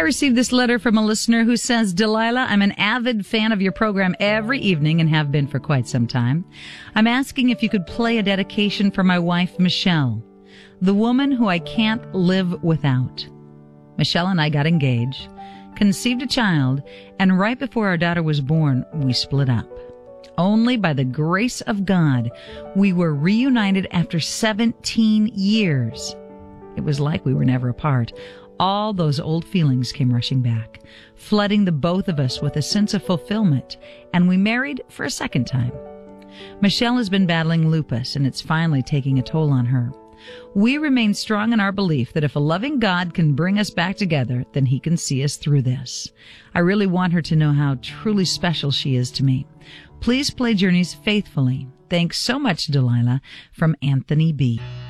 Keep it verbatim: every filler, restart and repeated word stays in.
received this letter from a listener who says, Delilah, I'm an avid fan of your program every evening and have been for quite some time. I'm asking if you could play a dedication for my wife, Michelle, the woman who I can't live without. Michelle and I got engaged, conceived a child, and right before our daughter was born, we split up. Only by the grace of God, we were reunited after seventeen years. It was like we were never apart. All those old feelings came rushing back, flooding the both of us with a sense of fulfillment, and we married for a second time. Michelle has been battling lupus, and it's finally taking a toll on her. We remain strong in our belief that if a loving God can bring us back together, then he can see us through this. I really want her to know how truly special she is to me. Please play Journeys faithfully. Thanks so much, Delilah, from Anthony B.